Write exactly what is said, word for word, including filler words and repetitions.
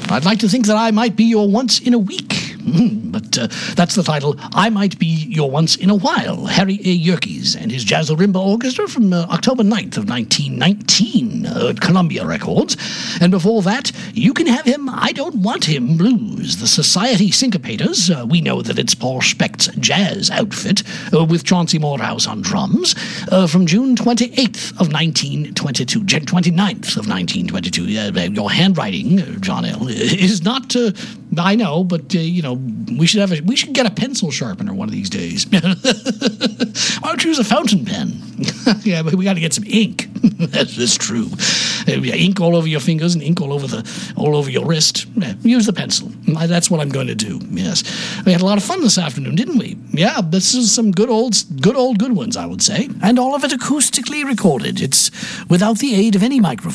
I'd like to think that I might be your once in a week. But uh, that's the title. I Might Be Your Once in a While. Harry A. Yerkes and his Jazz Marimba Orchestra from uh, October ninth of nineteen nineteen uh, at Columbia Records. And before that, You Can Have Him, I Don't Want Him Blues. The Society Syncopators. Uh, we know that it's Paul Specht's jazz outfit uh, with Chauncey Morehouse on drums uh, from June twenty-eighth of nineteen twenty-two. June twenty-ninth of nineteen twenty-two. Uh, your handwriting, uh, John L., is not... Uh, I know, but, uh, you know, we should have a, we should get a pencil sharpener one of these days. Why don't you use a fountain pen? Yeah, but we got to get some ink. That's, that's true. Uh, ink all over your fingers and ink all over the all over your wrist. Yeah, use the pencil. That's what I'm going to do. Yes, we had a lot of fun this afternoon, didn't we? Yeah, this is some good old, good old, good ones, I would say, and all of it acoustically recorded. It's without the aid of any microphone.